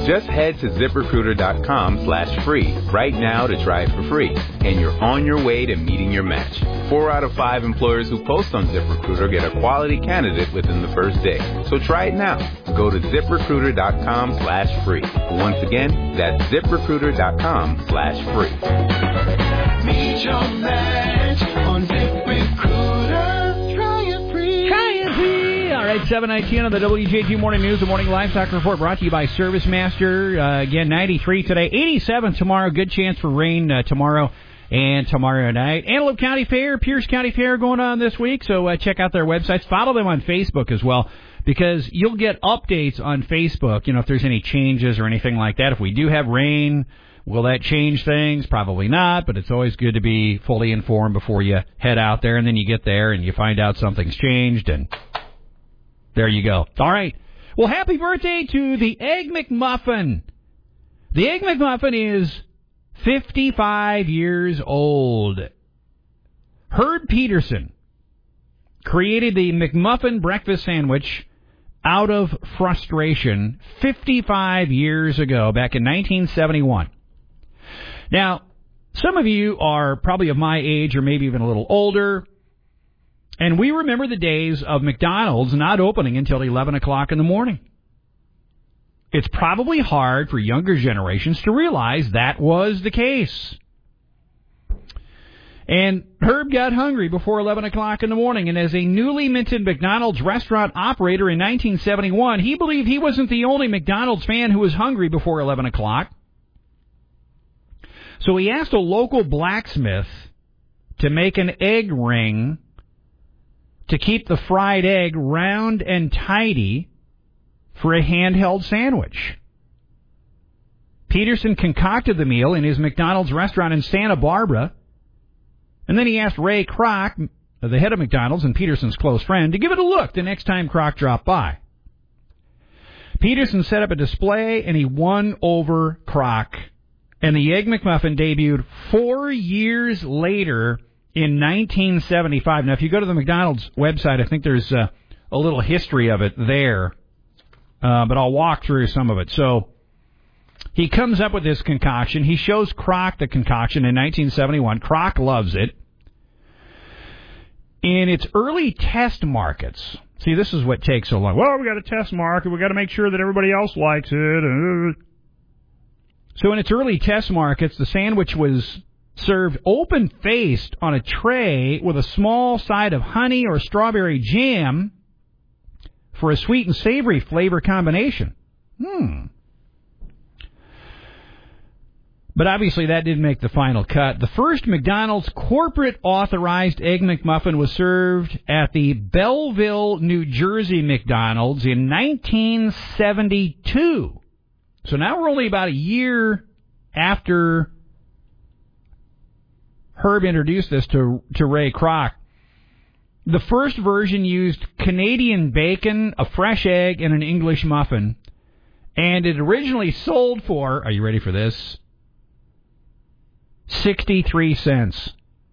Just head to ZipRecruiter.com/free right now to try it for free, and you're on your way to meeting your match. 4 out of 5 employers who post on ZipRecruiter get a quality candidate within the first day. So try it now. Go to ZipRecruiter.com/free. Once again, that's ZipRecruiter.com/free. Meet your match on ZipRecruiter. Try it free. Try it free. All right, 7:19 on the WJG Morning News, the Morning Livestock Report brought to you by ServiceMaster. Again, 93 today, 87 tomorrow. Good chance for rain tomorrow and tomorrow night. Antelope County Fair, Pierce County Fair going on this week, so check out their websites. Follow them on Facebook as well, because you'll get updates on Facebook, if there's any changes or anything like that. If we do have rain, will that change things? Probably not, but it's always good to be fully informed before you head out there, and then you get there and you find out something's changed, and there you go. All right. Well, happy birthday to the Egg McMuffin. The Egg McMuffin is 55 years old. Herb Peterson created the McMuffin breakfast sandwich out of frustration 55 years ago, back in 1971. Now, some of you are probably of my age or maybe even a little older, and we remember the days of McDonald's not opening until 11 o'clock in the morning. It's probably hard for younger generations to realize that was the case. And Herb got hungry before 11 o'clock in the morning, and as a newly minted McDonald's restaurant operator in 1971, he believed he wasn't the only McDonald's fan who was hungry before 11 o'clock. So he asked a local blacksmith to make an egg ring to keep the fried egg round and tidy for a handheld sandwich. Peterson concocted the meal in his McDonald's restaurant in Santa Barbara, and then he asked Ray Kroc, the head of McDonald's and Peterson's close friend, to give it a look the next time Kroc dropped by. Peterson set up a display, and he won over Kroc, and the Egg McMuffin debuted 4 years later in 1975. Now, if you go to the McDonald's website, I think there's a little history of it there. But I'll walk through some of it. So he comes up with this concoction. He shows Kroc the concoction in 1971. Kroc loves it. In its early test markets, see, this is what takes so long. Well, we got a test market. We got to make sure that everybody else likes it. So in its early test markets, the sandwich was served open-faced on a tray with a small side of honey or strawberry jam for a sweet and savory flavor combination. But obviously that didn't make the final cut. The first McDonald's corporate-authorized Egg McMuffin was served at the Belleville, New Jersey McDonald's in 1972. So now we're only about a year after Herb introduced this to Ray Kroc. The first version used Canadian bacon, a fresh egg, and an English muffin. And it originally sold for, are you ready for this? 63 cents.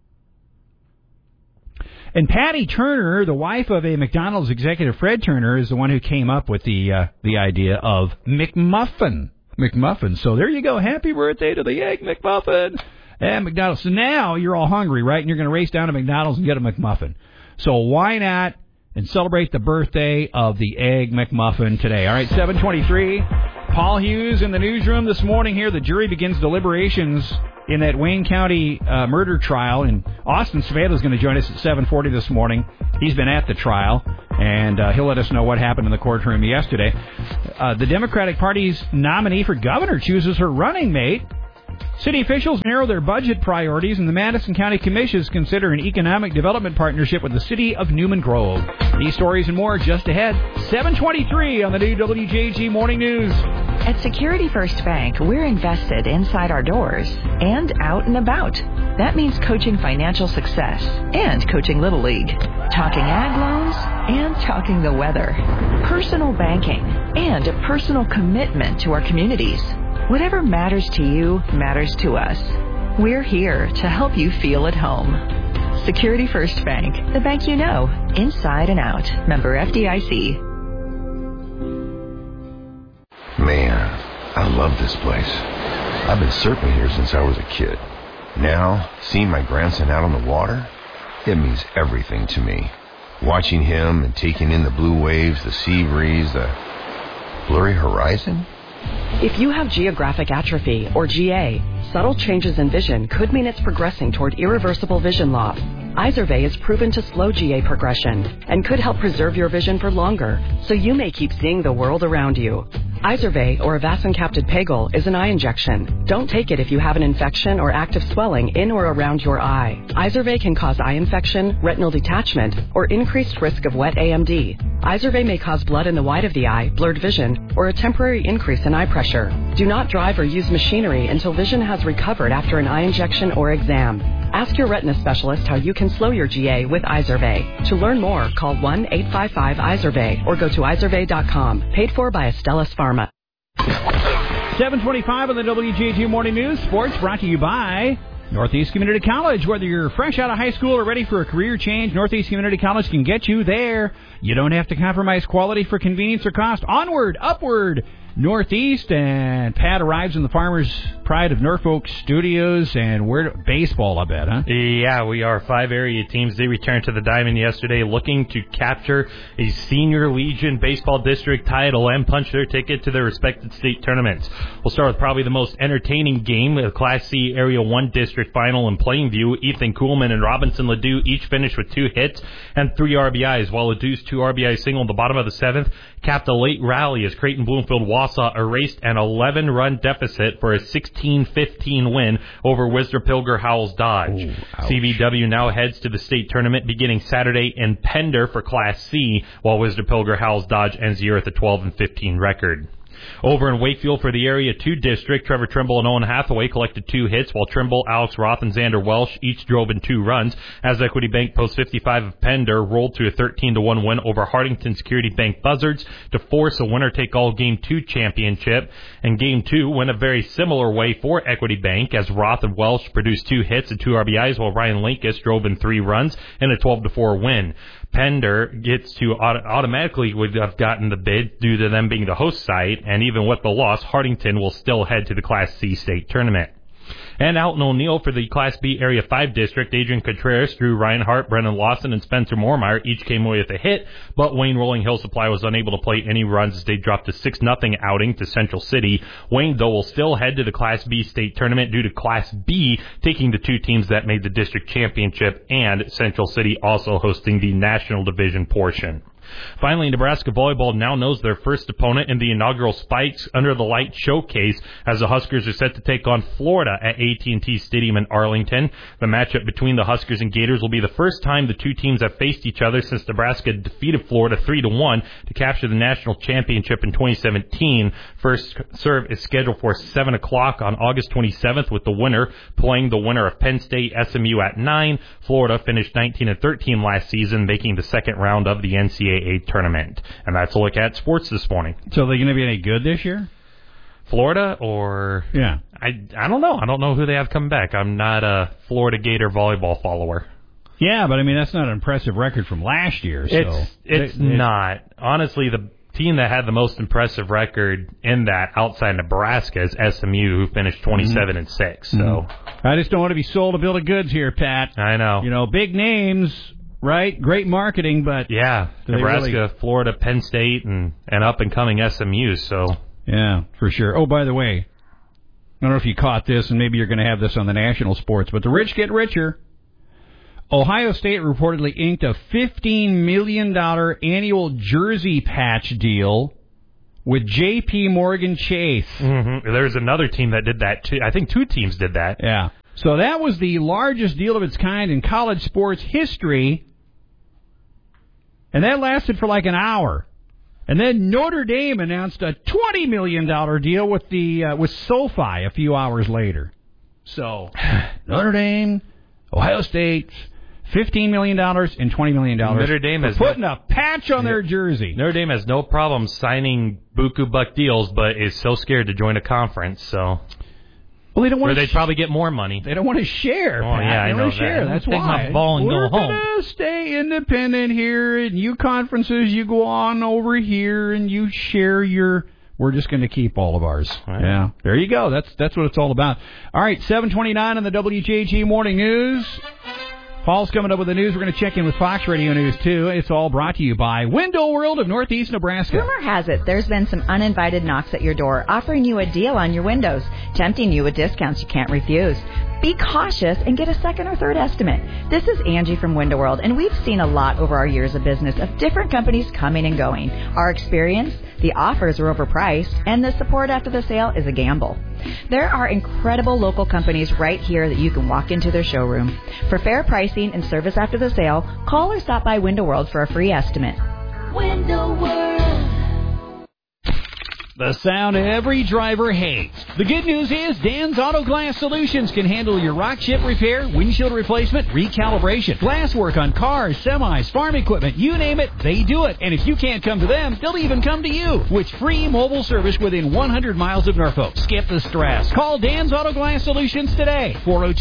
And Patty Turner, the wife of a McDonald's executive, Fred Turner, is the one who came up with the idea of McMuffin. So there you go. Happy birthday to the Egg McMuffin at McDonald's. So now you're all hungry, right? And you're going to race down to McDonald's and get a McMuffin. So why not and celebrate the birthday of the Egg McMuffin today? All right, 7:23. Paul Hughes in the newsroom this morning here. The jury begins deliberations in that Wayne County murder trial, and Austin Sveda is going to join us at 7:40 this morning. He's been at the trial, and he'll let us know what happened in the courtroom yesterday. The Democratic Party's nominee for governor chooses her running mate. City officials narrow their budget priorities, and the Madison County Commissions consider an economic development partnership with the city of Newman Grove. These stories and more just ahead. 7:23 on the new WJG Morning News. At Security First Bank, we're invested inside our doors and out and about. That means coaching financial success and coaching Little League, talking ag loans and talking the weather, personal banking, and a personal commitment to our communities. Whatever matters to you matters to us. We're here to help you feel at home. Security First Bank, the bank you know, inside and out. Member FDIC. Man, I love this place. I've been surfing here since I was a kid. Now, seeing my grandson out on the water, it means everything to me. Watching him and taking in the blue waves, the sea breeze, the blurry horizon. If you have geographic atrophy, or GA, subtle changes in vision could mean it's progressing toward irreversible vision loss. Izervay is proven to slow GA progression and could help preserve your vision for longer, so you may keep seeing the world around you. Izervay, or avacincaptad pegol, is an eye injection. Don't take it if you have an infection or active swelling in or around your eye. Izervay can cause eye infection, retinal detachment, or increased risk of wet AMD. Izervay may cause blood in the white of the eye, blurred vision, or a temporary increase in eye pressure. Do not drive or use machinery until vision has recovered after an eye injection or exam. Ask your retina specialist how you can slow your GA with Izervay. To learn more, call 1-855-IZERVAY or go to izervay.com. Paid for by Astellas Pharma. 7:25 on the WJT Morning News. Sports brought to you by Northeast Community College. Whether you're fresh out of high school or ready for a career change, Northeast Community College can get you there. You don't have to compromise quality for convenience or cost. Onward, upward, Northeast. And Pat arrives in the Farmers Pride of Norfolk Studios. And we're baseball, I bet, huh? Yeah, we are. 5 area teams. They returned to the Diamond yesterday looking to capture a Senior Legion Baseball District title and punch their ticket to their respective state tournaments. We'll start with probably the most entertaining game, the Class C Area 1 District Final in Plainview. Ethan Kuhlman and Robinson Ledoux each finished with 2 hits and 3 RBIs, while Ledoux's 2 RBI single in the bottom of the 7th capped a late rally as Creighton Bloomfield-Wausau erased an 11-run deficit for a 16-15 win over Wisner-Pilger-Howells Dodge. Ooh, CVW now heads to the state tournament beginning Saturday in Pender for Class C, while Wisner-Pilger-Howells Dodge ends the year with a 12-15 record. Over in Wakefield for the Area 2 District, Trevor Trimble and Owen Hathaway collected 2 hits, while Trimble, Alex Roth, and Xander Welsh each drove in 2 runs, as Equity Bank Post 55 of Pender rolled to a 13-1 win over Hartington Security Bank Buzzards to force a winner-take-all Game 2 championship. And Game 2 went a very similar way for Equity Bank, as Roth and Welsh produced 2 hits and 2 RBIs, while Ryan Linkus drove in 3 runs in a 12-4 win. Pender gets to automatically would have gotten the bid due to them being the host site, and even with the loss, Hartington will still head to the Class C state tournament. And out in O'Neill for the Class B Area 5 District, Adrian Contreras, Drew Reinhardt, Brennan Lawson, and Spencer Moormeyer each came away with a hit, but Wayne Rolling Hill Supply was unable to play any runs as they dropped a 6-0 outing to Central City. Wayne, though, will still head to the Class B state tournament due to Class B taking the 2 teams that made the district championship, and Central City also hosting the national division portion. Finally, Nebraska volleyball now knows their first opponent in the inaugural Spikes Under the Light showcase, as the Huskers are set to take on Florida at AT&T Stadium in Arlington. The matchup between the Huskers and Gators will be the first time the 2 teams have faced each other since Nebraska defeated Florida 3-1 to capture the national championship in 2017. First serve is scheduled for 7 o'clock on August 27th, with the winner playing the winner of Penn State SMU at 9. Florida finished 19-13 last season, making the second round of the NCAA tournament. And that's a look at sports this morning. So are they going to be any good this year? Florida or... Yeah. I don't know. I don't know who they have coming back. I'm not a Florida Gator volleyball follower. Yeah, but I mean, that's not an impressive record from last year. So It's not. Honestly, the team that had the most impressive record in that outside Nebraska is SMU, who finished 27-6. So I just don't want to be sold a bill of goods here, Pat. I know. You know, big names... Right, great marketing, but yeah, Nebraska, really... Florida, Penn State, and up-and-coming SMU, so... Yeah, for sure. Oh, by the way, I don't know if you caught this, and maybe you're going to have this on the national sports, but the rich get richer. Ohio State reportedly inked a $15 million annual jersey patch deal with J.P. Morgan Chase. Mm-hmm. There's another team that did that, too. I think 2 teams did that. Yeah. So that was the largest deal of its kind in college sports history, and that lasted for like an hour. And then Notre Dame announced a $20 million deal with SoFi a few hours later. So Notre Dame, Ohio State, $15 million and $20 million. Notre Dame has putting a patch on their jersey. Notre Dame has no problem signing buku buck deals, but is so scared to join a conference. So. Well, they don't want. Or they'd probably get more money. They don't want to share. Oh, yeah, I know share. That's why. Take my ball and We're go home. Gonna stay independent here, and you conferences, you go on over here, and you share your we're just going to keep all of ours. Right. Yeah, there you go. That's what it's all about. All right, 7:29 on the WJG Morning News. Paul's coming up with the news. We're going to check in with Fox Radio News, too. It's all brought to you by Window World of Northeast Nebraska. Rumor has it there's been some uninvited knocks at your door offering you a deal on your windows, tempting you with discounts you can't refuse. Be cautious and get a second or third estimate. This is Angie from Window World, and we've seen a lot over our years of business of different companies coming and going. Our experience, the offers are overpriced, and the support after the sale is a gamble. There are incredible local companies right here that you can walk into their showroom. For fair pricing and service after the sale, call or stop by Window World for a free estimate. Window World. The sound every driver hates. The good news is Dan's Auto Glass Solutions can handle your rock chip repair, windshield replacement, recalibration, glass work on cars, semis, farm equipment, you name it, they do it. And if you can't come to them, they'll even come to you with free mobile service within 100 miles of Norfolk. Skip the stress. Call Dan's Auto Glass Solutions today.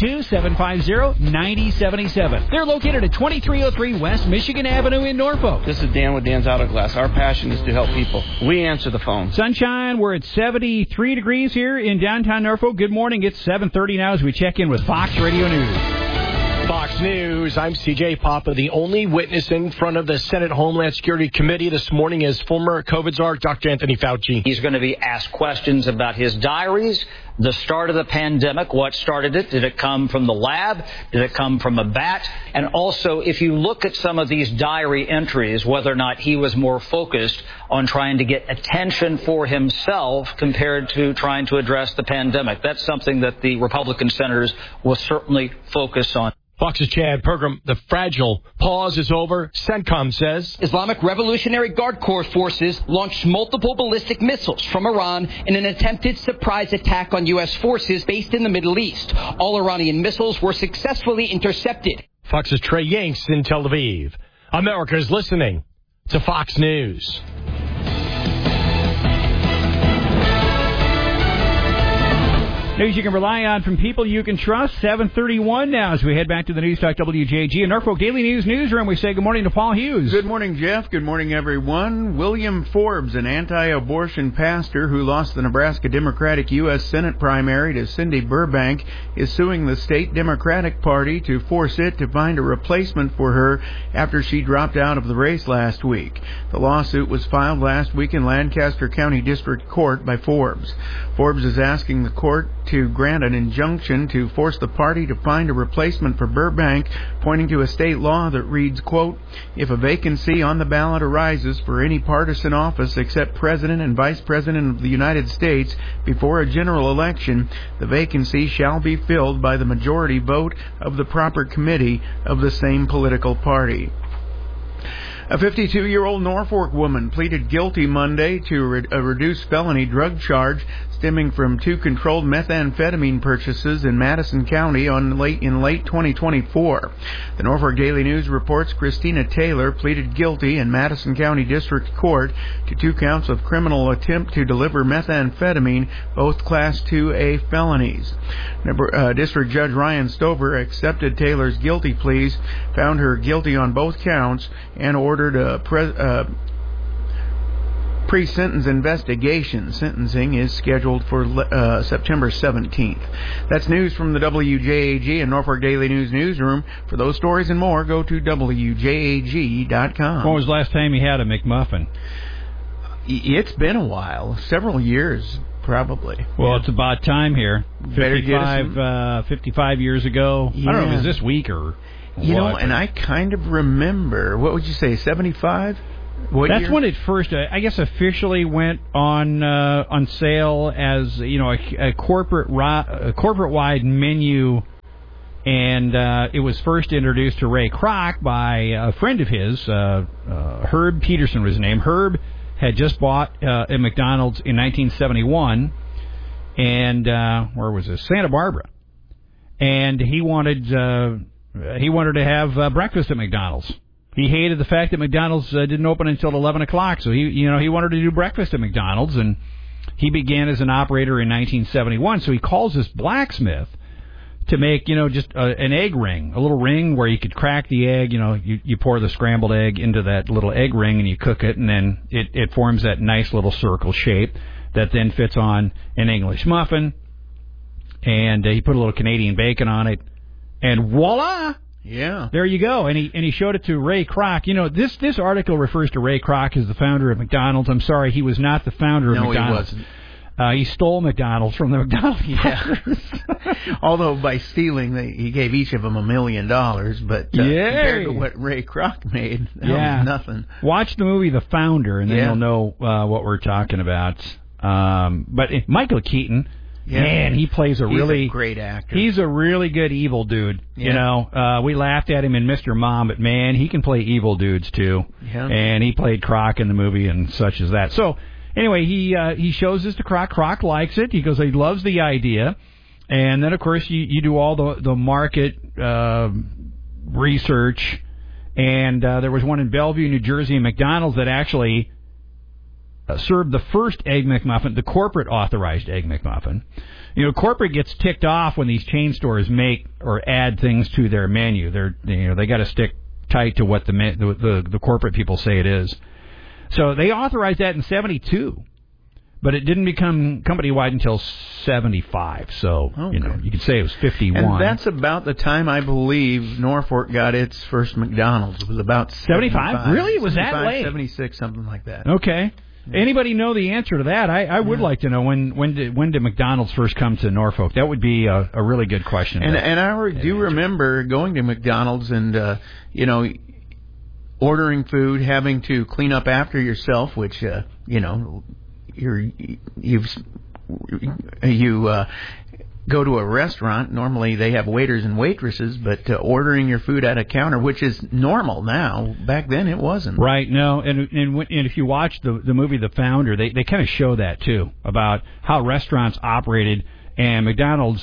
402-750-9077. They're located at 2303 West Michigan Avenue in Norfolk. This is Dan with Dan's Auto Glass. Our passion is to help people. We answer the phone. Sunshine. We're at 73 degrees here in downtown Norfolk. Good morning. It's 7:30 now as we check in with Fox Radio News. Fox News, I'm C.J. Papa. The only witness in front of the Senate Homeland Security Committee this morning is former COVID czar Dr. Anthony Fauci. He's going to be asked questions about his diaries, the start of the pandemic, what started it, did it come from the lab, did it come from a bat, and also if you look at some of these diary entries, whether or not he was more focused on trying to get attention for himself compared to trying to address the pandemic. That's something that the Republican senators will certainly focus on. Fox's Chad Pergram, the fragile pause is over. CENTCOM says Islamic Revolutionary Guard Corps forces launched multiple ballistic missiles from Iran in an attempted surprise attack on U.S. forces based in the Middle East. All Iranian missiles were successfully intercepted. Fox's Trey Yanks in Tel Aviv. America is listening to Fox News. News you can rely on from people you can trust. 7:31 now as we head back to the News Talk WJG and Norfolk Daily News newsroom. We say good morning to Paul Hughes. Good morning, Jeff. Good morning, everyone. William Forbes, an anti-abortion pastor who lost the Nebraska Democratic U.S. Senate primary to Cindy Burbank, is suing the state Democratic Party to force it to find a replacement for her after she dropped out of the race last week. The lawsuit was filed last week in Lancaster County District Court by Forbes. Forbes is asking the court to grant an injunction to force the party to find a replacement for Burbank, pointing to a state law that reads, quote, if a vacancy on the ballot arises for any partisan office except President and Vice President of the United States before a general election, the vacancy shall be filled by the majority vote of the proper committee of the same political party. A 52-year-old Norfolk woman pleaded guilty Monday to a reduced felony drug charge stemming from 2 controlled methamphetamine purchases in Madison County in late 2024. The Norfolk Daily News reports Christina Taylor pleaded guilty in Madison County District Court to 2 counts of criminal attempt to deliver methamphetamine, both Class 2A felonies. District Judge Ryan Stover accepted Taylor's guilty pleas, found her guilty on both counts, and ordered a pre-sentence investigation. Sentencing is scheduled for September 17th. That's news from the WJAG and Norfolk Daily News newsroom. For those stories and more, go to WJAG.com. When was the last time you had a McMuffin? It's been a while. Several years, probably. Well, it's about time here. 55 years ago. Yeah. I don't know if it was this week or You know, and I kind of remember, what would you say, 75? That's year? when it first, I guess, officially went on sale as, you know, a corporate-wide menu, and it was first introduced to Ray Kroc by a friend of his, Herb Peterson was his name. Herb had just bought a McDonald's in 1971, and where was this? Santa Barbara, and he wanted to have breakfast at McDonald's. He hated the fact that McDonald's didn't open until 11 o'clock, so he wanted to do breakfast at McDonald's, and he began as an operator in 1971. So he calls this blacksmith to make, just an egg ring, a little ring where you could crack the egg. You pour the scrambled egg into that little egg ring and you cook it, and then it forms that nice little circle shape. that then fits on an English muffin. And he put a little Canadian bacon on it. And voila! Yeah. There you go. And he showed it to Ray Kroc. You know, this article refers to Ray Kroc as the founder of McDonald's. I'm sorry, he was not the founder of McDonald's. No, he wasn't. He stole McDonald's from the McDonald's. Yeah. Although by stealing, he gave each of them $1 million. But compared to what Ray Kroc made, that was nothing. Watch the movie The Founder, and then you'll know what we're talking about. But Michael Keaton... Yeah. Man, he plays He's a great actor. He's a really good evil dude. Yeah. You know, we laughed at him in Mr. Mom, but man, he can play evil dudes too. Yeah. And he played Croc in the movie and such as that. So anyway, he shows this to Croc. Croc likes it. He goes, he loves the idea. And then of course you do all the market research. And there was one in Bellevue, New Jersey, McDonald's that actually served the first Egg McMuffin, the corporate authorized Egg McMuffin. You know, corporate gets ticked off when these chain stores make or add things to their menu. They got to stick tight to what the corporate people say it is. So they authorized that in 1972, but it didn't become company wide until 1975. So you could say it was 1951. And that's about the time I believe Norfolk got its first McDonald's. It was about 1975. Really, it was that late? 1976, something like that. Okay. Anybody know the answer to that? I would like to know when did McDonald's first come to Norfolk? That would be a really good question. And I do remember going to McDonald's and ordering food, having to clean up after yourself, which you go to a restaurant. Normally they have waiters and waitresses, but ordering your food at a counter, which is normal now, back then it wasn't. Right. No, and if you watch the movie The Founder, they kind of show that too, about how restaurants operated, and McDonald's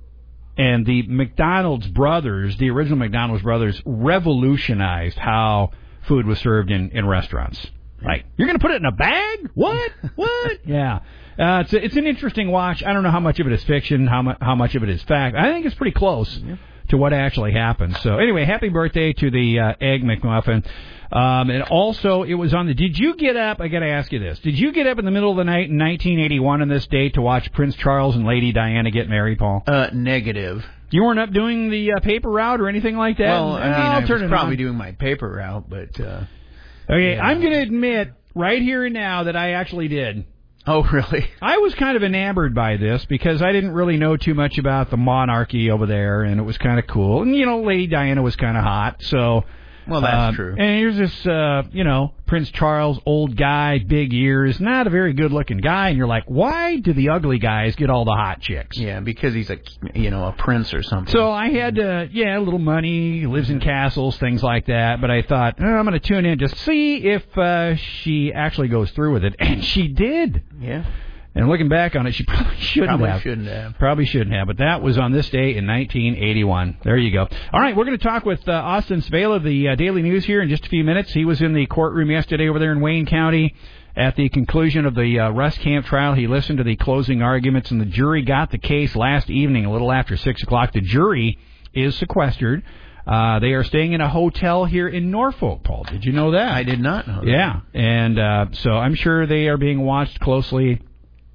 and the McDonald's brothers, the original McDonald's brothers, revolutionized how food was served in restaurants. Like, you're going to put it in a bag? What? Yeah. It's an interesting watch. I don't know how much of it is fiction, how much of it is fact. I think it's pretty close to what actually happened. So anyway, happy birthday to the Egg McMuffin. And also, it was on the... Did you get up... I got to ask you this. Did you get up in the middle of the night in 1981 on this date to watch Prince Charles and Lady Diana get married, Paul? Negative. You weren't up doing the paper route or anything like that? Well, I was probably doing my paper route, but... Okay, I'm going to admit right here and now that I actually did. Oh, really? I was kind of enamored by this because I didn't really know too much about the monarchy over there, and it was kind of cool. And, Lady Diana was kind of hot, so... Well, that's true. And here's this, Prince Charles, old guy, big ears, not a very good-looking guy, and you're like, why do the ugly guys get all the hot chicks? Yeah, because he's a prince or something. So I had, a little money, lives in castles, things like that, but I thought, I'm going to tune in just see if she actually goes through with it, and she did. Yeah. And looking back on it, she probably shouldn't have. Probably shouldn't have. But that was on this day in 1981. There you go. All right, we're going to talk with Austin Svela of the Daily News here in just a few minutes. He was in the courtroom yesterday over there in Wayne County. At the conclusion of the Russ Camp trial, he listened to the closing arguments, and the jury got the case last evening, a little after 6 o'clock. The jury is sequestered. They are staying in a hotel here in Norfolk, Paul. Did you know that? I did not know that. Yeah, and so I'm sure they are being watched closely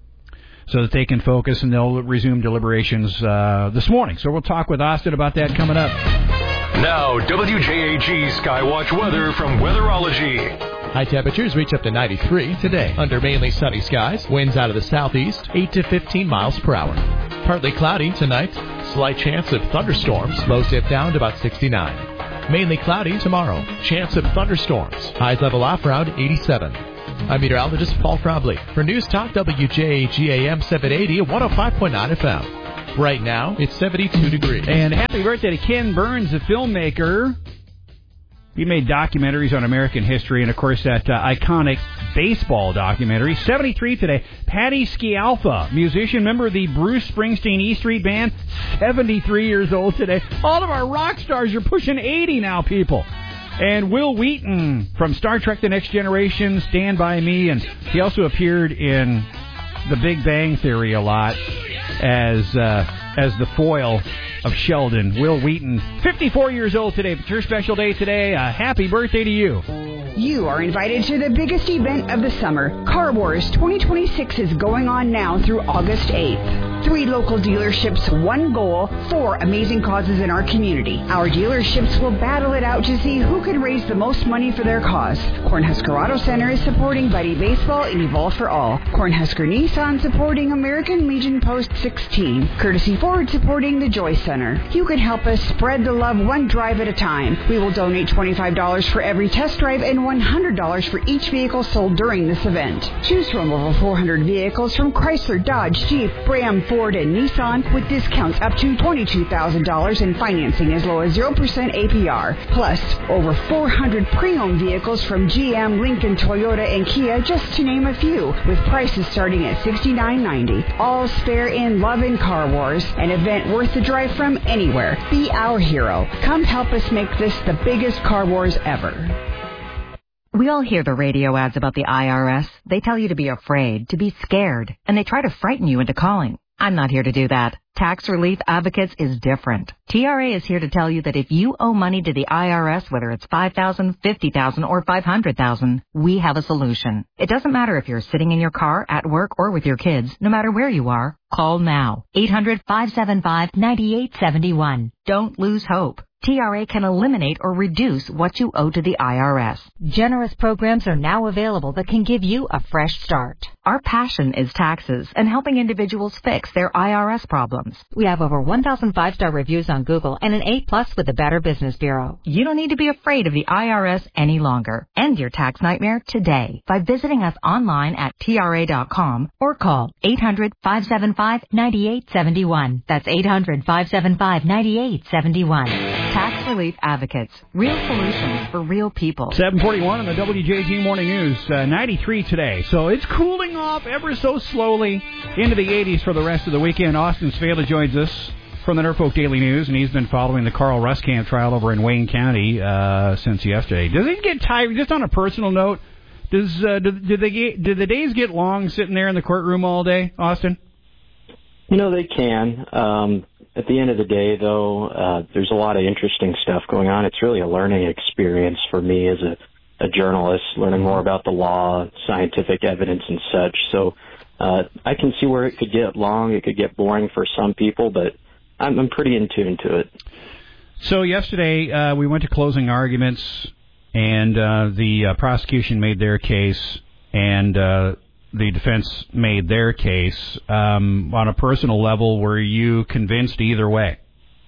so that they can focus, and they'll resume deliberations this morning. So we'll talk with Austin about that coming up. Now, WJAG Skywatch weather from Weatherology. High temperatures reach up to 93 today under mainly sunny skies. Winds out of the southeast, 8 to 15 miles per hour. Partly cloudy tonight. Slight chance of thunderstorms. Lows dip down to about 69. Mainly cloudy tomorrow. Chance of thunderstorms. Highs level off around 87. I'm meteorologist Paul Trombley for News Talk WJAG AM 780 at 105.9 FM. Right now, it's 72 degrees. And happy birthday to Ken Burns, the filmmaker. He made documentaries on American history and, of course, that iconic baseball documentary. 73 today. Patty Scialfa, musician, member of the Bruce Springsteen E Street Band, 73 years old today. All of our rock stars are pushing 80 now, people. And Will Wheaton from Star Trek The Next Generation, Stand By Me, and he also appeared in The Big Bang Theory a lot as the foil of Sheldon. Will Wheaton, 54 years old today. It's your special day today. Happy birthday to you. You are invited to the biggest event of the summer. Car Wars 2026 is going on now through August 8th. 3 local dealerships, 1 goal, 4 amazing causes in our community. Our dealerships will battle it out to see who can raise the most money for their cause. Cornhusker Auto Center is supporting Buddy Baseball and Evolve for All. Cornhusker Nissan supporting American Legion Post 16. Courtesy Ford supporting the Joy Center. You can help us spread the love one drive at a time. We will donate $25 for every test drive and $100 for each vehicle sold during this event. Choose from over 400 vehicles from Chrysler, Dodge, Jeep, Ram, Ford, and Nissan with discounts up to $22,000 and financing as low as 0% APR. Plus, over 400 pre-owned vehicles from GM, Lincoln, Toyota, and Kia, just to name a few, with prices starting at $69.90. All spare in love and Car Wars, an event worth the drive from anywhere. Be our hero. Come help us make this the biggest Car Wars ever. We all hear the radio ads about the IRS. They tell you to be afraid, to be scared, and they try to frighten you into calling. I'm not here to do that. Tax Relief Advocates is different. TRA is here to tell you that if you owe money to the IRS, whether it's $5,000, $50,000, or $500,000, we have a solution. It doesn't matter if you're sitting in your car, at work, or with your kids. No matter where you are, call now. 800-575-9871. Don't lose hope. TRA can eliminate or reduce what you owe to the IRS. Generous programs are now available that can give you a fresh start. Our passion is taxes and helping individuals fix their IRS problems. We have over 1,000 5-star reviews on Google and an A+ with the Better Business Bureau. You don't need to be afraid of the IRS any longer. End your tax nightmare today by visiting us online at TRA.com or call 800-575-9871. That's 800-575-9871. Tax Relief Advocates. Real solutions for real people. 7:41 on the WJG Morning News. 93 today. So it's cooling off ever so slowly into the 80s for the rest of the weekend. Austin Svala joins us from the Norfolk Daily News, and he's been following the Carl Ruskamp trial over in Wayne County since yesterday. Does it get tired? Just on a personal note, do the days get long sitting there in the courtroom all day, Austin? You know, they can. At the end of the day, though, there's a lot of interesting stuff going on. It's really a learning experience for me as a journalist, learning more about the law, scientific evidence, and such. So I can see where it could get long. It could get boring for some people, but I'm pretty in tune to it. So yesterday we went to closing arguments, and the prosecution made their case, and the defense made their case. On a personal level, were you convinced either way?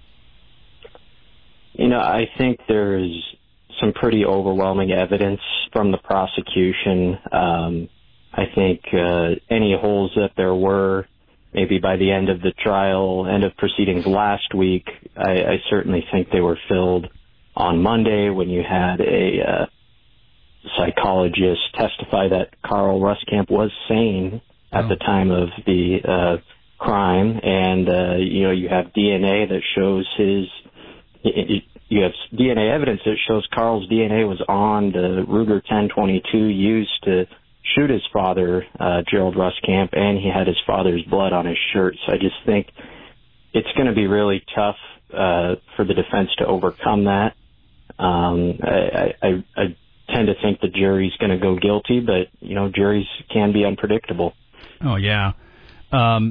You know, I think there's some pretty overwhelming evidence from the prosecution. I think any holes that there were, maybe by the end of the trial, end of proceedings last week, I certainly think they were filled on Monday when you had a psychologist testify that Carl Ruskamp was sane at the time of the crime, and you have DNA that shows you have DNA evidence that shows Carl's DNA was on the Ruger 10/22 used to shoot his father, Gerald Ruskamp, and he had his father's blood on his shirt. So I just think it's going to be really tough for the defense to overcome that. I tend to think the jury's going to go guilty, but juries can be unpredictable. Oh yeah, I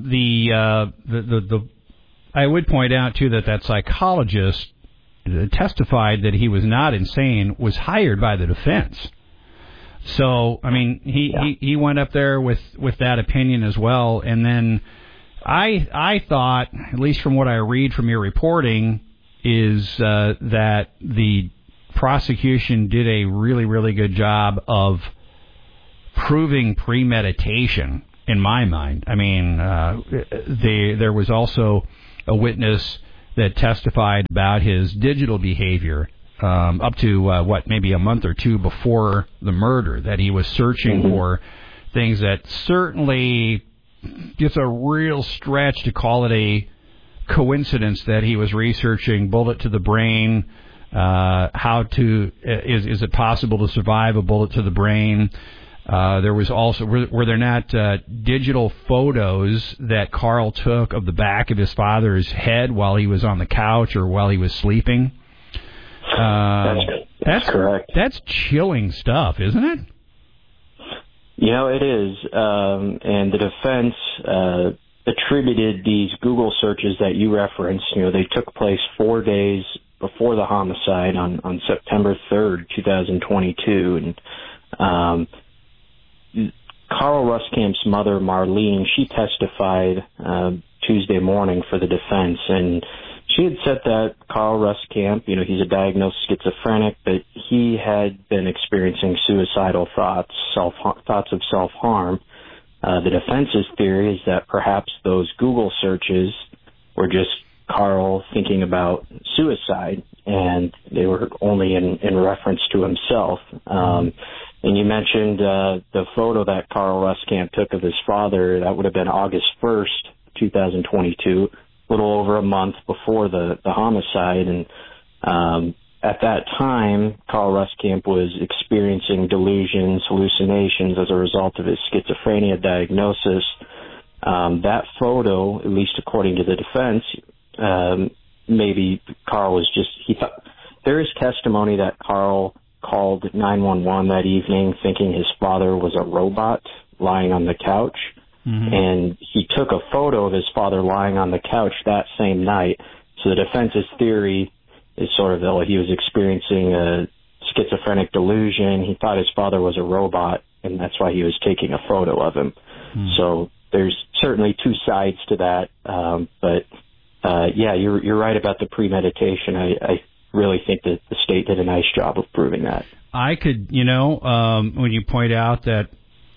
would point out too that psychologist testified that he was not insane, was hired by the defense. So I mean, he went up there with that opinion as well, and then I thought, at least from what I read from your reporting, is that the prosecution did a really, really good job of proving premeditation, in my mind. I mean, there was also a witness that testified about his digital behavior up to, maybe a month or two before the murder, that he was searching for things that certainly, it's a real stretch to call it a coincidence that he was researching bullet to the brain. Is it possible to survive a bullet to the brain? There was also, were there not digital photos that Carl took of the back of his father's head while he was on the couch or while he was sleeping? That's correct. That's chilling stuff, isn't it? It is. And the defense attributed these Google searches that you referenced. They took place 4 days before the homicide on September 3rd, 2022. And Carl Ruskamp's mother, Marlene, she testified Tuesday morning for the defense, and she had said that Carl Ruskamp, he's a diagnosed schizophrenic, but he had been experiencing suicidal thoughts of self-harm. The defense's theory is that perhaps those Google searches were just Carl thinking about suicide, and they were only in reference to himself. And you mentioned the photo that Carl Ruskamp took of his father. That would have been August 1st, 2022, a little over a month before the homicide. And at that time, Carl Ruskamp was experiencing delusions, hallucinations as a result of his schizophrenia diagnosis. That photo, at least according to the defense, maybe Carl was he thought, there is testimony that Carl called 911 that evening thinking his father was a robot lying on the couch. Mm-hmm. And he took a photo of his father lying on the couch that same night. So the defense's theory is sort of that he was experiencing a schizophrenic delusion. He thought his father was a robot, and that's why he was taking a photo of him. Mm. So there's certainly two sides to that. But you're right about the premeditation. I really think that the state did a nice job of proving that. I could, when you point out that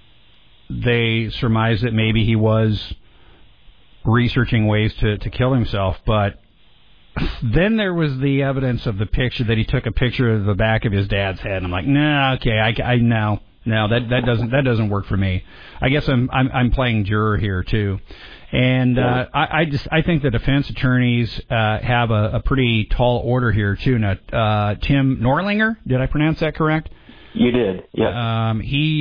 they surmise that maybe he was researching ways to kill himself, but then there was the evidence of the picture that he took a picture of the back of his dad's head, and I'm like, no, okay, no, that doesn't work for me. I guess I'm playing juror here too. And I think the defense attorneys have a pretty tall order here too. Now, Tim Norlinger, did I pronounce that correct? You did, yeah.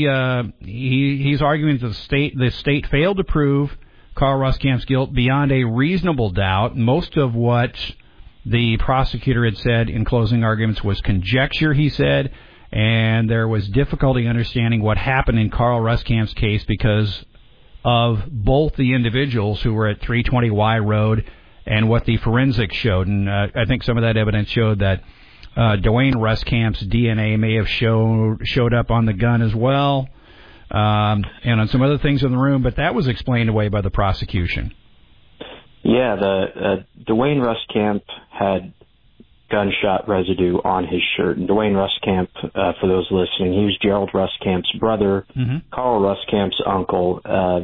He's arguing that the state failed to prove Carl Ruskamp's guilt beyond a reasonable doubt. Most of what the prosecutor had said in closing arguments was conjecture, he said, and there was difficulty understanding what happened in Carl Ruskamp's case because of both the individuals who were at 320 Y Road and what the forensics showed. And I think some of that evidence showed that Dwayne Ruskamp's DNA may have showed up on the gun as well, and on some other things in the room, but that was explained away by the prosecution. Yeah, the Dwayne Ruskamp had gunshot residue on his shirt. And Dwayne Ruskamp, for those listening, he was Gerald Ruskamp's brother, Carl Ruskamp's uncle.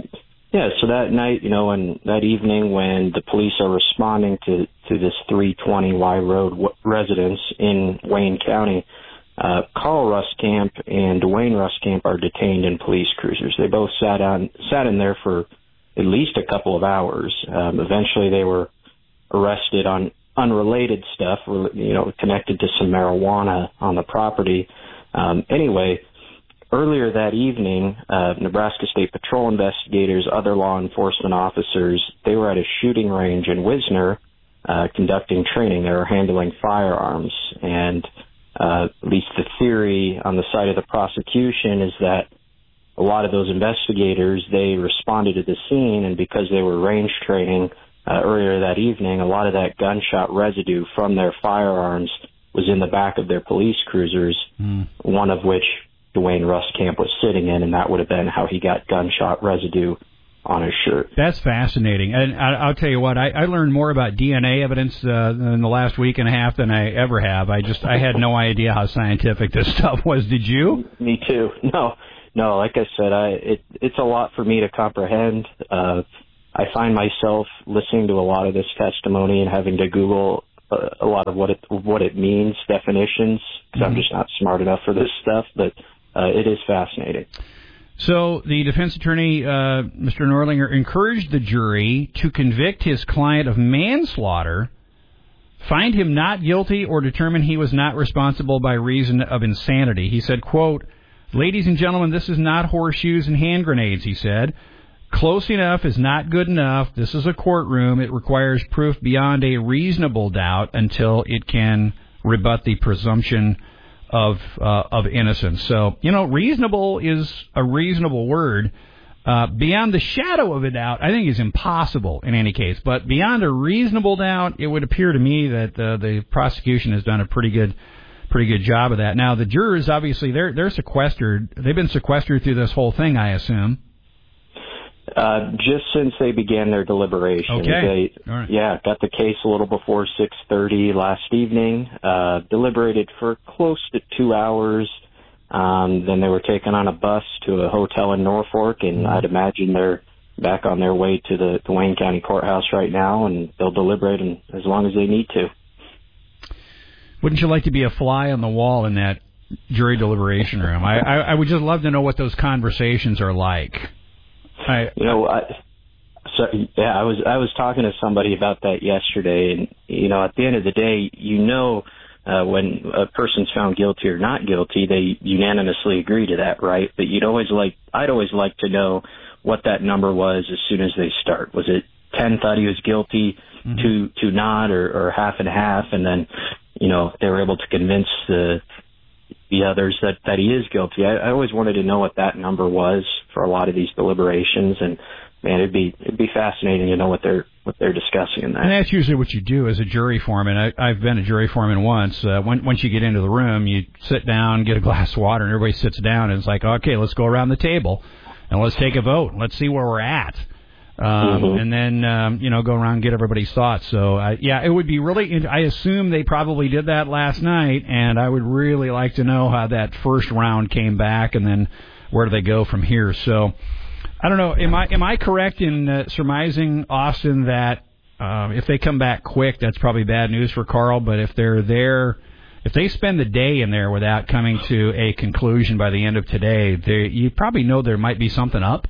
So that night, and that evening when the police are responding to this 320 Y Road residence in Wayne County, Carl Ruskamp and Dwayne Ruskamp are detained in police cruisers. They both sat in there for at least a couple of hours. Eventually they were arrested on unrelated stuff, connected to some marijuana on the property. Anyway, earlier that evening, Nebraska State Patrol investigators, other law enforcement officers, they were at a shooting range in Wisner conducting training. They were handling firearms. And at least the theory on the side of the prosecution is that a lot of those investigators, they responded to the scene, and because they were range training earlier that evening, a lot of that gunshot residue from their firearms was in the back of their police cruisers, one of which Dwayne Ruskamp was sitting in, and that would have been how he got gunshot residue on his shirt. That's fascinating. And I'll tell you what, I learned more about DNA evidence in the last week and a half than I ever have. I had no idea how scientific this stuff was. Did you? Me too. No, like I said, it's a lot for me to comprehend. I find myself listening to a lot of this testimony and having to Google a lot of what it means, definitions, because I'm just not smart enough for this stuff, but it is fascinating. So the defense attorney, Mr. Norlinger, encouraged the jury to convict his client of manslaughter, find him not guilty, or determine he was not responsible by reason of insanity. He said, quote, "Ladies and gentlemen, this is not horseshoes and hand grenades," he said. "Close enough is not good enough. This is a courtroom. It requires proof beyond a reasonable doubt until it can rebut the presumption of innocence. So, reasonable is a reasonable word. Beyond the shadow of a doubt, I think is impossible in any case. But beyond a reasonable doubt, it would appear to me that the prosecution has done a pretty good job of that. Now, the jurors, obviously, they're sequestered. They've been sequestered through this whole thing, I assume. Just since they began their deliberations. Okay. They, all right. Yeah, got the case a little before 6:30 last evening. Deliberated for close to 2 hours. Then they were taken on a bus to a hotel in Norfolk, and I'd imagine they're back on their way to the Wayne County Courthouse right now, and they'll deliberate as long as they need to. Wouldn't you like to be a fly on the wall in that jury deliberation room? I would just love to know what those conversations are like. I was talking to somebody about that yesterday, and at the end of the day, when a person's found guilty or not guilty, they unanimously agree to that, right? But I'd always like to know what that number was as soon as they start. Was it 10 thought he was guilty, two not, or half and half, and then they were able to convince the others that he is guilty. I always wanted to know what that number was for a lot of these deliberations, and man, it'd be fascinating to know what they're discussing in that. And that's usually what you do as a jury foreman. I've been a jury foreman once. Once you get into the room, you sit down, get a glass of water, and everybody sits down, and it's like, okay, let's go around the table and let's take a vote. Let's see where we're at. And then, go around and get everybody's thoughts. So, it would be really, I assume they probably did that last night, and I would really like to know how that first round came back, and then where do they go from here. So, I don't know, am I correct in surmising, Austin, that if they come back quick, that's probably bad news for Carl, but if they're there, if they spend the day in there without coming to a conclusion by the end of today, you probably know there might be something up?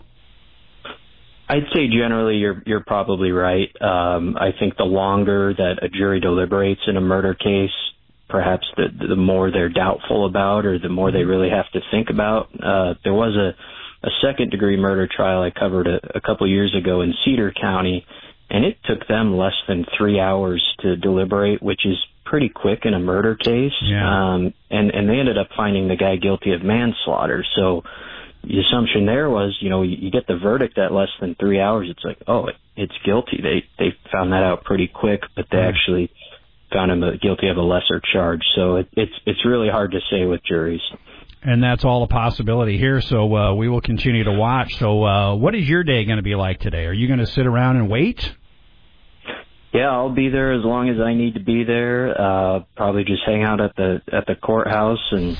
I'd say generally you're probably right. I think the longer that a jury deliberates in a murder case, perhaps the more they're doubtful about, or the more they really have to think about. There was a second-degree murder trial I covered a couple years ago in Cedar County, and it took them less than 3 hours to deliberate, which is pretty quick in a murder case. Yeah. And they ended up finding the guy guilty of manslaughter. So the assumption there was, you get the verdict at less than 3 hours. It's like, oh, it's guilty. They found that out pretty quick, but they actually found him guilty of a lesser charge. So it's really hard to say with juries. And that's all a possibility here, so we will continue to watch. So what is your day going to be like today? Are you going to sit around and wait? Yeah, I'll be there as long as I need to be there. Probably just hang out at the courthouse and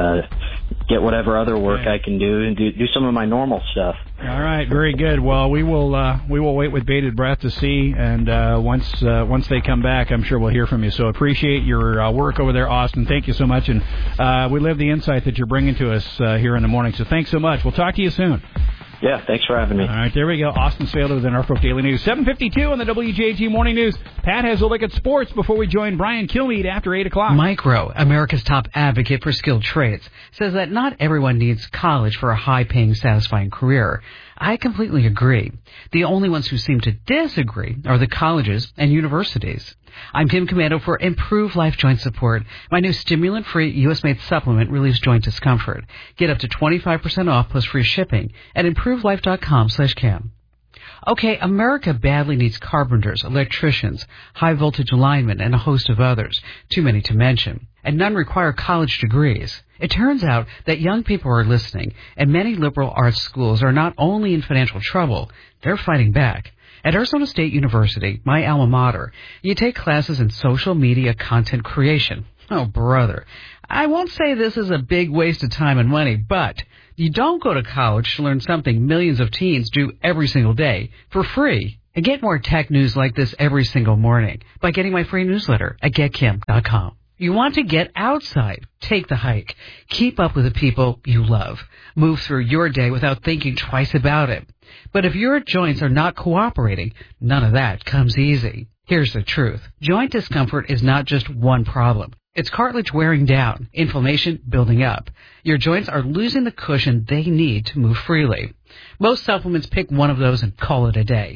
get whatever other work I can do and do some of my normal stuff. All right, very good. Well, we will wait with bated breath to see, and once they come back, I'm sure we'll hear from you. So appreciate your work over there, Austin. Thank you so much, and we love the insight that you're bringing to us here in the morning. So thanks so much. We'll talk to you soon. Yeah, thanks for having me. All right, there we go. Austin Sailer with the Norfolk Daily News. 7:52 on the WJG Morning News. Pat has a look at sports before we join Brian Kilmeade after 8 o'clock. Micro, America's top advocate for skilled trades, says that not everyone needs college for a high-paying, satisfying career. I completely agree. The only ones who seem to disagree are the colleges and universities. I'm Tim Commando for Improve Life Joint Support. My new stimulant-free U.S.-made supplement relieves joint discomfort. Get up to 25% off plus free shipping at ImproveLife.com/Cam. Okay, America badly needs carpenters, electricians, high-voltage linemen, and a host of others, too many to mention. And none require college degrees. It turns out that young people are listening, and many liberal arts schools are not only in financial trouble, they're fighting back. At Arizona State University, my alma mater, you take classes in social media content creation. Oh, brother. I won't say this is a big waste of time and money, but you don't go to college to learn something millions of teens do every single day for free. And get more tech news like this every single morning by getting my free newsletter at getkim.com. You want to get outside. Take the hike. Keep up with the people you love. Move through your day without thinking twice about it. But if your joints are not cooperating, none of that comes easy. Here's the truth. Joint discomfort is not just one problem. It's cartilage wearing down, inflammation building up. Your joints are losing the cushion they need to move freely. Most supplements pick one of those and call it a day.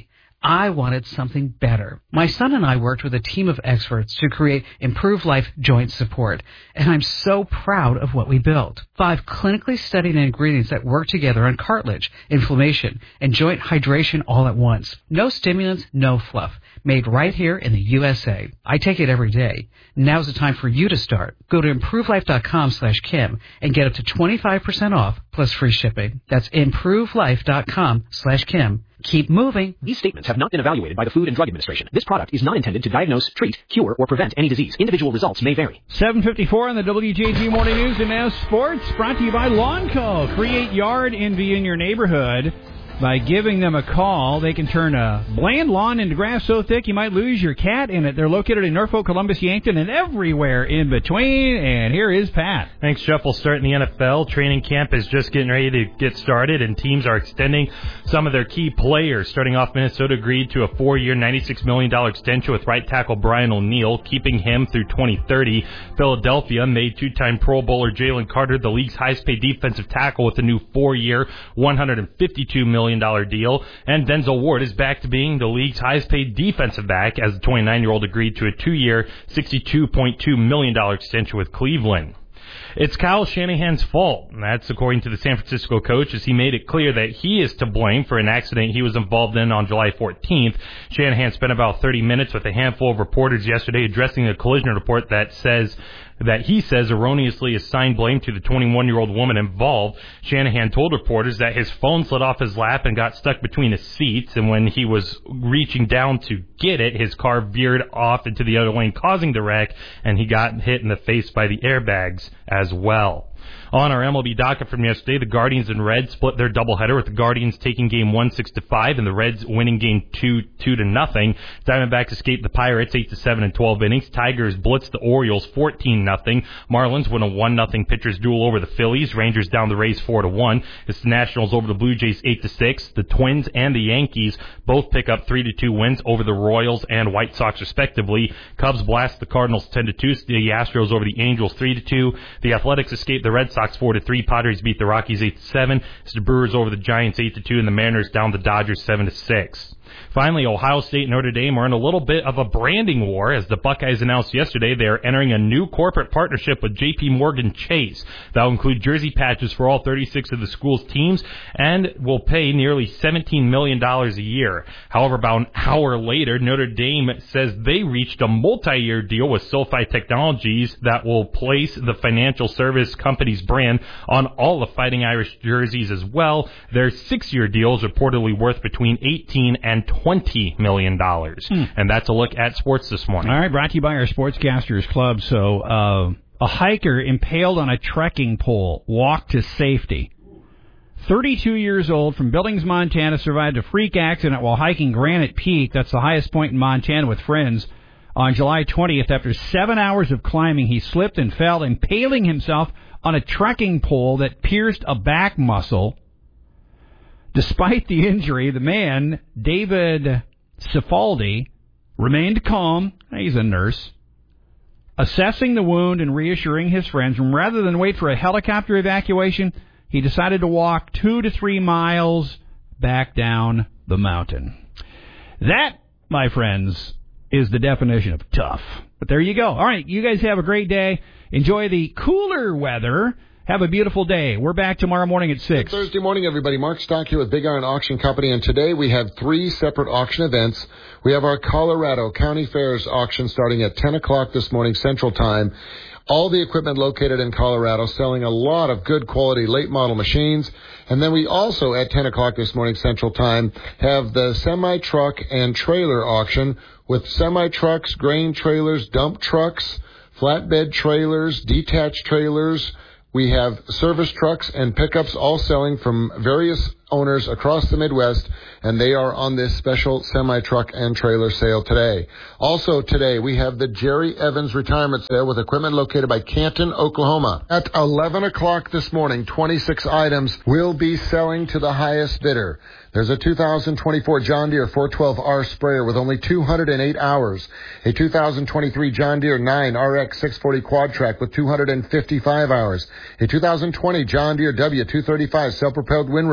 I wanted something better. My son and I worked with a team of experts to create Improved Life Joint Support, and I'm so proud of what we built. 5 clinically studied ingredients that work together on cartilage, inflammation, and joint hydration all at once. No stimulants, no fluff. Made right here in the USA. I take it every day. Now's the time for you to start. Go to ImproveLife.com/Kim and get up to 25% off plus free shipping. That's ImproveLife.com/Kim. Keep moving. These statements have not been evaluated by the Food and Drug Administration. This product is not intended to diagnose, treat, cure, or prevent any disease. Individual results may vary. 7:54 on the WJG Morning News and now sports. Brought to you by Lawn Co. Create yard envy in your neighborhood. By giving them a call, they can turn a bland lawn into grass so thick you might lose your cat in it. They're located in Norfolk, Columbus, Yankton, and everywhere in between. And here is Pat. Thanks, Jeff. We'll start in the NFL. Training camp is just getting ready to get started, and teams are extending some of their key players. Starting off, Minnesota agreed to a 4-year, $96 million extension with right tackle Brian O'Neill, keeping him through 2030. Philadelphia made 2-time Pro Bowler Jalen Carter the league's highest-paid defensive tackle with a new 4-year, $152 million deal, and Denzel Ward is back to being the league's highest-paid defensive back as the 29-year-old agreed to a 2-year, $62.2 million extension with Cleveland. It's Kyle Shanahan's fault, and that's according to the San Francisco coach, as he made it clear that he is to blame for an accident he was involved in on July 14th. Shanahan spent about 30 minutes with a handful of reporters yesterday addressing a collision report that he says erroneously assigned blame to the 21-year-old woman involved. Shanahan told reporters that his phone slid off his lap and got stuck between his seats, and when he was reaching down to get it, his car veered off into the other lane, causing the wreck, and he got hit in the face by the airbags as well. On our MLB docket from yesterday, the Guardians and Reds split their doubleheader, with the Guardians taking game 1 6-5 and the Reds winning game 2 2-0. Diamondbacks escaped the Pirates 8-7 in 12 innings. Tigers blitzed the Orioles 14-0. Marlins win a 1-0 pitchers duel over the Phillies. Rangers down the Rays 4-1. It's the Nationals over the Blue Jays 8-6. The Twins and the Yankees both pick up 3-2 wins over the Royals and White Sox respectively. Cubs blast the Cardinals 10-2. The Astros over the Angels 3-2. The Athletics escape the Red Sox 4-3. Padres beat the Rockies 8-7. It's the Brewers over the Giants 8-2, and the Mariners down the Dodgers 7-6. Finally, Ohio State and Notre Dame are in a little bit of a branding war, as the Buckeyes announced yesterday they are entering a new corporate partnership with J.P. Morgan Chase. That will include jersey patches for all 36 of the school's teams and will pay nearly $17 million a year. However, about an hour later, Notre Dame says they reached a multi-year deal with SoFi Technologies that will place the financial service company's brand on all the Fighting Irish jerseys as well. Their 6-year deal is reportedly worth between $18 and $20 million. And that's a look at sports this morning. All right, brought to you by our Sportscasters Club. So a hiker impaled on a trekking pole walked to safety. 32 years old from Billings, Montana, survived a freak accident while hiking Granite Peak. That's the highest point in Montana with friends. On July 20th, after 7 hours of climbing, he slipped and fell, impaling himself on a trekking pole that pierced a back muscle. Despite the injury, the man, David Cifaldi, remained calm. He's a nurse. Assessing the wound and reassuring his friends, and rather than wait for a helicopter evacuation, he decided to walk 2 to 3 miles back down the mountain. That, my friends, is the definition of tough. But there you go. All right, you guys have a great day. Enjoy the cooler weather. Have a beautiful day. We're back tomorrow morning at 6. Good Thursday morning, everybody. Mark Stock here with Big Iron Auction Company, and today we have 3 separate auction events. We have our Colorado County Fairs auction starting at 10 o'clock this morning Central Time. All the equipment located in Colorado, selling a lot of good quality late model machines. And then we also, at 10 o'clock this morning Central Time, have the semi-truck and trailer auction with semi-trucks, grain trailers, dump trucks, flatbed trailers, detached trailers. We have service trucks and pickups all selling from various owners across the Midwest, and they are on this special semi-truck and trailer sale today. Also today, we have the Jerry Evans Retirement Sale with equipment located by Canton, Oklahoma. At 11 o'clock this morning, 26 items will be selling to the highest bidder. There's a 2024 John Deere 412R sprayer with only 208 hours. A 2023 John Deere 9 RX 640 Quad Track with 255 hours. A 2020 John Deere W235 self-propelled windrower,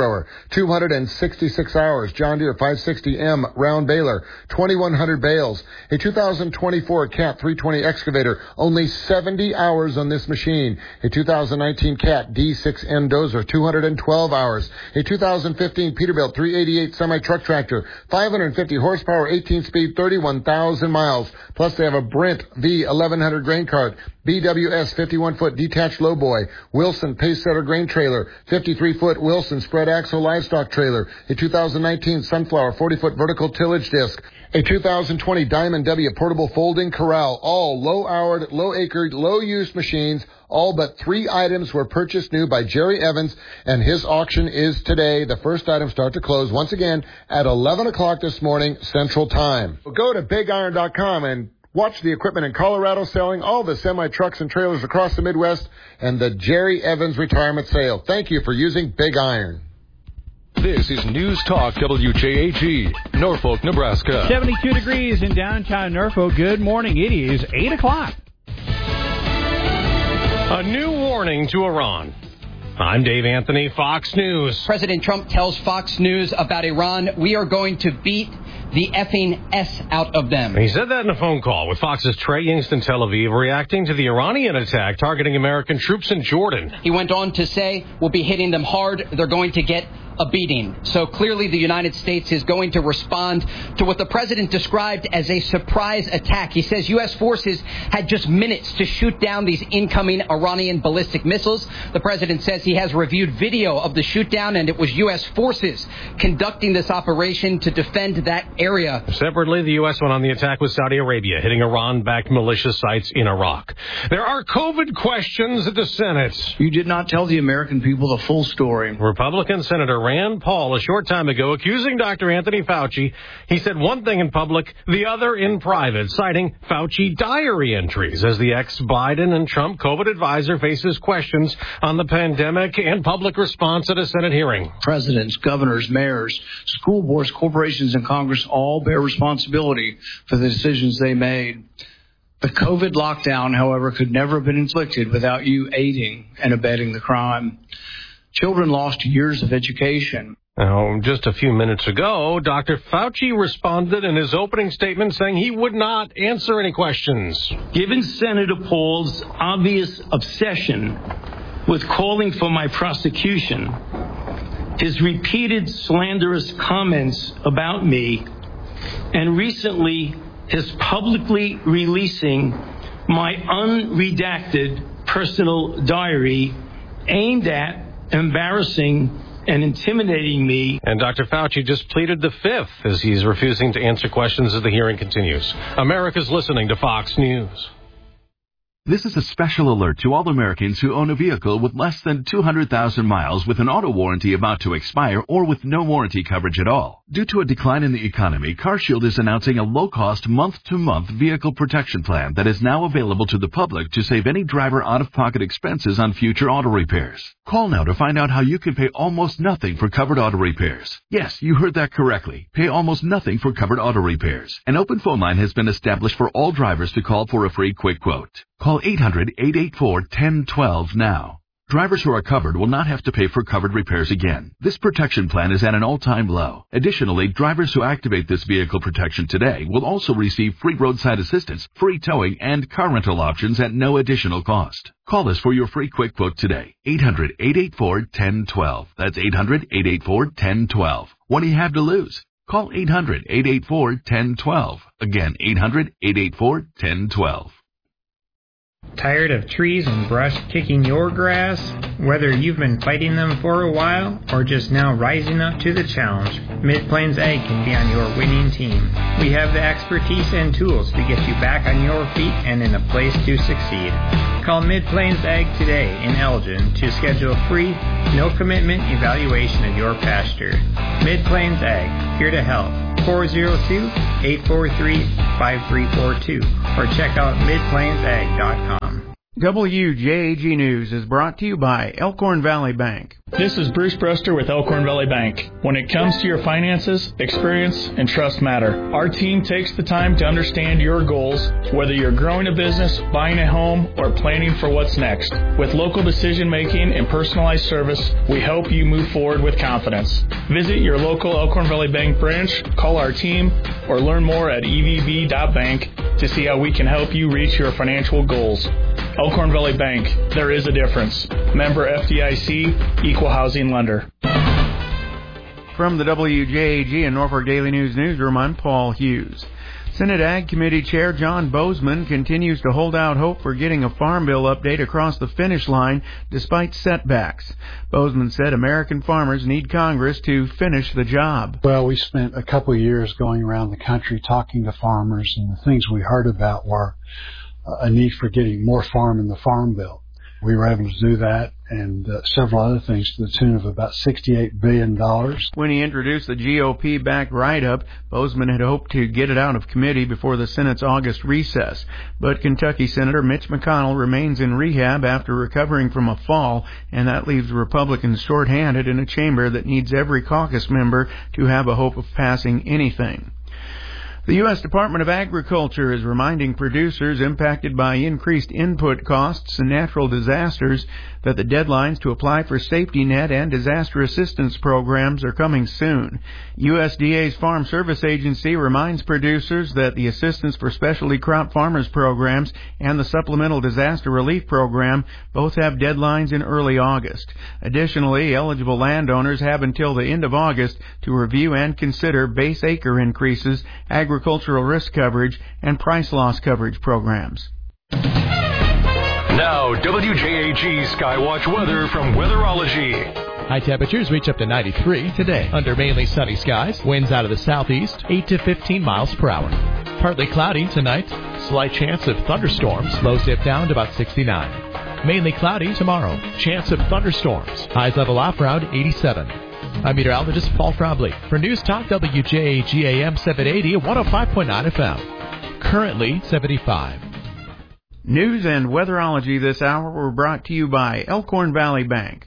266 hours. John Deere 560M round baler, 2,100 bales. A 2024 Cat 320 excavator, only 70 hours on this machine. A 2019 Cat D6N dozer, 212 hours. A 2015 Peterbilt 388 semi-truck tractor, 550 horsepower, 18-speed, 31,000 miles. Plus they have a Brent V1100 grain cart, BWS 51-foot detached lowboy, Wilson Pacesetter grain trailer, 53-foot Wilson spread axle livestock trailer, a 2019 Sunflower 40-foot vertical tillage disc, a 2020 Diamond W portable folding corral, all low-houred, low-acred, low-use machines. All but 3 items were purchased new by Jerry Evans, and his auction is today. The first items start to close once again at 11 o'clock this morning, Central Time. Go to BigIron.com and watch the equipment in Colorado selling, all the semi-trucks and trailers across the Midwest, and the Jerry Evans retirement sale. Thank you for using Big Iron. This is News Talk WJAG, Norfolk, Nebraska. 72 degrees in downtown Norfolk. Good morning. It is 8 o'clock. A new warning to Iran. I'm Dave Anthony, Fox News. President Trump tells Fox News about Iran, we are going to beat the effing S out of them. He said that in a phone call with Fox's Trey Yingst in Tel Aviv, reacting to the Iranian attack targeting American troops in Jordan. He went on to say, we'll be hitting them hard. They're going to get a beating. So clearly the United States is going to respond to what the president described as a surprise attack. He says U.S. forces had just minutes to shoot down these incoming Iranian ballistic missiles. The president says he has reviewed video of the shoot down, and it was U.S. forces conducting this operation to defend that area. Separately, the U.S. went on the attack with Saudi Arabia, hitting Iran-backed militia sites in Iraq. There are COVID questions at the Senate. You did not tell the American people the full story. Republican Senator Rand Paul a short time ago accusing Dr. Anthony Fauci. He said one thing in public, the other in private, citing Fauci diary entries as the ex-Biden and Trump COVID advisor faces questions on the pandemic and public response at a Senate hearing. Presidents, governors, mayors, school boards, corporations, and Congress all bear responsibility for the decisions they made. The COVID lockdown, however, could never have been inflicted without you aiding and abetting the crime. Children lost years of education. Now, just a few minutes ago, Dr. Fauci responded in his opening statement saying he would not answer any questions. Given Senator Paul's obvious obsession with calling for my prosecution, his repeated slanderous comments about me, and recently his publicly releasing my unredacted personal diary aimed at embarrassing and intimidating me. And Dr. Fauci just pleaded the fifth as he's refusing to answer questions as the hearing continues. America's listening to Fox News. This is a special alert to all Americans who own a vehicle with less than 200,000 miles with an auto warranty about to expire or with no warranty coverage at all. Due to a decline in the economy, CarShield is announcing a low-cost month-to-month vehicle protection plan that is now available to the public to save any driver out-of-pocket expenses on future auto repairs. Call now to find out how you can pay almost nothing for covered auto repairs. Yes, you heard that correctly. Pay almost nothing for covered auto repairs. An open phone line has been established for all drivers to call for a free quick quote. Call 800-884-1012 now. Drivers who are covered will not have to pay for covered repairs again. This protection plan is at an all-time low. Additionally, drivers who activate this vehicle protection today will also receive free roadside assistance, free towing, and car rental options at no additional cost. Call us for your free quick quote today. 800-884-1012. That's 800-884-1012. What do you have to lose? Call 800-884-1012. Again, 800-884-1012. Tired of trees and brush kicking your grass? Whether you've been fighting them for a while or just now rising up to the challenge, Mid-Plains Ag can be on your winning team. We have the expertise and tools to get you back on your feet and in a place to succeed. Call Mid-Plains Ag today in Elgin to schedule a free, no-commitment evaluation of your pasture. Mid-Plains Ag, here to help. 402-843-5342 or check out midplainsag.com. WJAG News is brought to you by Elkhorn Valley Bank. This is Bruce Brewster with Elkhorn Valley Bank. When it comes to your finances, experience and trust matter. Our team takes the time to understand your goals, whether you're growing a business, buying a home, or planning for what's next. With local decision making and personalized service, we help you move forward with confidence. Visit your local Elkhorn Valley Bank branch, call our team, or learn more at evb.bank to see how we can help you reach your financial goals. Elkhorn Valley Bank, there is a difference. Member FDIC, Equal Housing Lender. From the WJAG and Norfolk Daily News newsroom, I'm Paul Hughes. Senate Ag Committee Chair John Bozeman continues to hold out hope for getting a Farm Bill update across the finish line despite setbacks. Bozeman said American farmers need Congress to finish the job. Well, we spent a couple of years going around the country talking to farmers, and the things we heard about were a need for getting more farm in the Farm Bill. We were able to do that and several other things to the tune of about $68 billion. When he introduced the GOP-backed write-up, Bozeman had hoped to get it out of committee before the Senate's August recess. But Kentucky Senator Mitch McConnell remains in rehab after recovering from a fall, and that leaves Republicans shorthanded in a chamber that needs every caucus member to have a hope of passing anything. The U.S. Department of Agriculture is reminding producers impacted by increased input costs and natural disasters that the deadlines to apply for safety net and disaster assistance programs are coming soon. USDA's Farm Service Agency reminds producers that the Assistance for Specialty Crop Farmers programs and the Supplemental Disaster Relief Program both have deadlines in early August. Additionally, eligible landowners have until the end of August to review and consider base acre increases, agricultural risk coverage, and price loss coverage programs. Now, WJAG Skywatch weather from Weatherology. High temperatures reach up to 93 today under mainly sunny skies. Winds out of the southeast, 8 to 15 miles per hour. Partly cloudy tonight. Slight chance of thunderstorms. Lows dip down to about 69. Mainly cloudy tomorrow. Chance of thunderstorms. Highs level off around 87. I'm meteorologist Paul Frobley for News Talk WJAG AM 780 at 105.9 FM. Currently 75. News and weatherology this hour were brought to you by Elkhorn Valley Bank.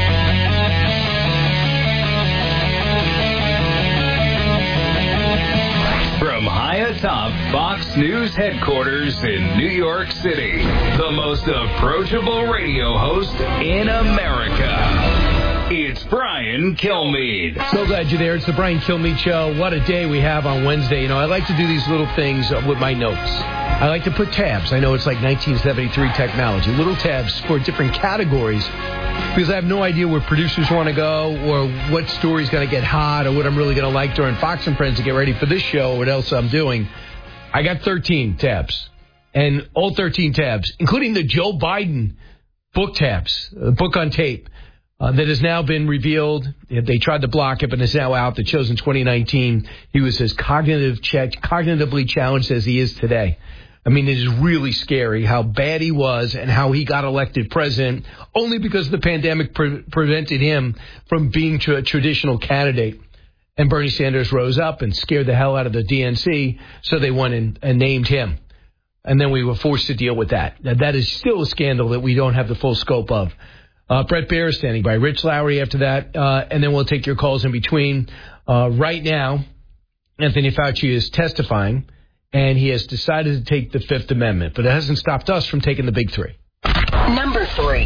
From high atop Fox News headquarters in New York City, the most approachable radio host in America. It's Brian Kilmeade. So glad you're there. It's the Brian Kilmeade Show. What a day we have on Wednesday. You know, I like to do these little things with my notes. I like to put tabs. I know it's like 1973 technology. Little tabs for different categories because I have no idea where producers want to go or what story's going to get hot or what I'm really going to like during Fox and Friends to get ready for this show or what else I'm doing. I got 13 tabs. And all 13 tabs, including the Joe Biden book tabs, book on tape. That has now been revealed. They tried to block it, but it's now out. That shows in 2019 he was as cognitively challenged as he is today. I mean, it is really scary how bad he was and how he got elected president only because the pandemic prevented him from being a traditional candidate. And Bernie Sanders rose up and scared the hell out of the DNC, so they went and named him. And then we were forced to deal with that. Now, that is still a scandal that we don't have the full scope of. Brett Baer is standing by. Rich Lowry after that, and then we'll take your calls in between. Right now, Anthony Fauci is testifying, and he has decided to take the Fifth Amendment, but it hasn't stopped us from taking the big three. Number 3.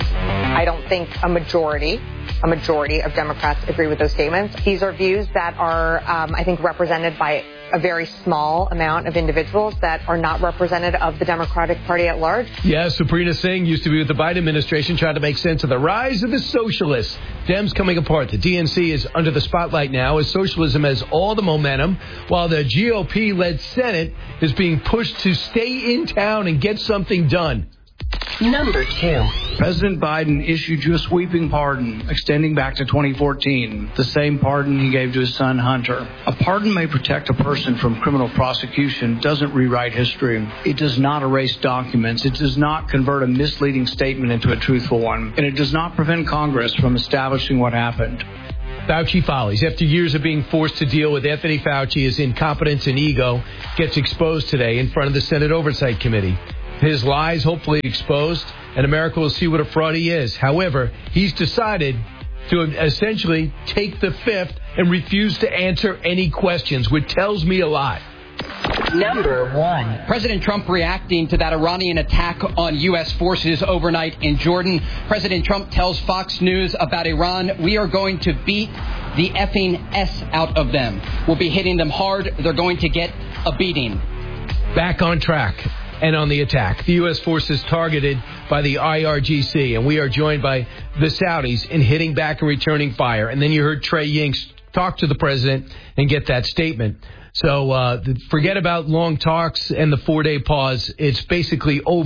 I don't think a majority of Democrats agree with those statements. These are views that are, I think, represented by a very small amount of individuals that are not representative of the Democratic Party at large. Yeah, Sabrina Singh used to be with the Biden administration trying to make sense of the rise of the socialists. Dems coming apart. The DNC is under the spotlight now as socialism has all the momentum, while the GOP-led Senate is being pushed to stay in town and get something done. Number 2. President Biden issued you a sweeping pardon extending back to 2014, the same pardon he gave to his son Hunter. A pardon may protect a person from criminal prosecution, doesn't rewrite history. It does not erase documents. It does not convert a misleading statement into a truthful one. And it does not prevent Congress from establishing what happened. Fauci follies. After years of being forced to deal with Anthony Fauci, his incompetence and ego gets exposed today in front of the Senate Oversight Committee. his lies hopefully exposed, and America will see what a fraud he is. However, he's decided to essentially take the fifth and refuse to answer any questions, which tells me a lot. Number 1. President Trump reacting to that Iranian attack on U.S. forces overnight in Jordan. President Trump tells Fox News about Iran, we are going to beat the effing S out of them. We'll be hitting them hard. They're going to get a beating. Back on track and on the attack. The U.S. forces targeted by the IRGC, and we are joined by the Saudis in hitting back and returning fire. And then you heard Trey Yingst talk to the president and get that statement. So forget about long talks and the 4-day pause. It's basically over.